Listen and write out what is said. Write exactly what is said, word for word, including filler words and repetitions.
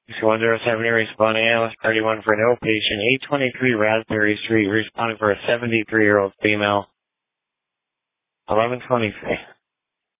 one zero seven responding analyst party one for no patient eight twenty-three Raspberry Street responding for a seventy-three-year-old female. eleven twenty-three.